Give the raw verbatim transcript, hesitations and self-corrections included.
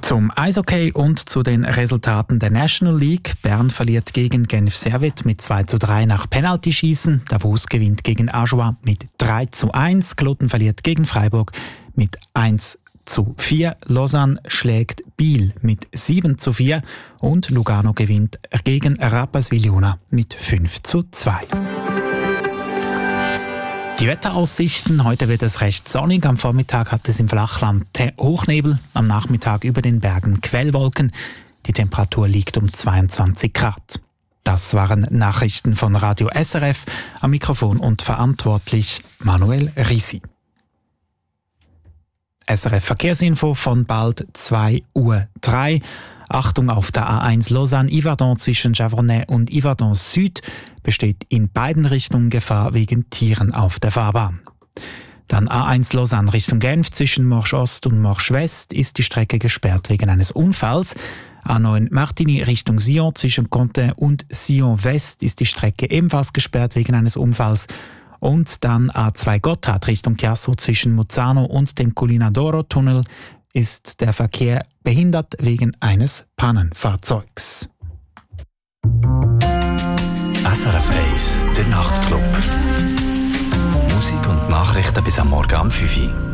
Zum Eishockey und zu den Resultaten der National League. Bern verliert gegen Genf Servette mit zwei zu drei nach Penaltyschießen. Davos gewinnt gegen Ajoie mit drei zu eins. Kloten verliert gegen Freiburg mit eins zu vier. Lausanne schlägt Biel mit sieben zu vier. Und Lugano gewinnt gegen Rapperswil-Jona mit fünf zu zwei. Die Wetteraussichten: Heute wird es recht sonnig. Am Vormittag hat es im Flachland Hochnebel, am Nachmittag über den Bergen Quellwolken. Die Temperatur liegt um zweiundzwanzig Grad. Das waren Nachrichten von Radio S R F. Am Mikrofon und verantwortlich Manuel Risi. S R F Verkehrsinfo von bald zwei Uhr drei. Achtung, auf der A eins Lausanne-Yverdon zwischen Javronais und Yverdon Süd besteht in beiden Richtungen Gefahr wegen Tieren auf der Fahrbahn. Dann A eins Lausanne Richtung Genf zwischen Morsch Ost und Morsch West ist die Strecke gesperrt wegen eines Unfalls. A neun Martigny Richtung Sion zwischen Contin und Sion West ist die Strecke ebenfalls gesperrt wegen eines Unfalls. Und dann A zwei Gotthard Richtung Chiasso zwischen Muzzano und dem Culinadoro-Tunnel ist der Verkehr behindert wegen eines Pannenfahrzeugs. S R F eins, der Nachtclub. Musik und Nachrichten bis am Morgen um fünf Uhr.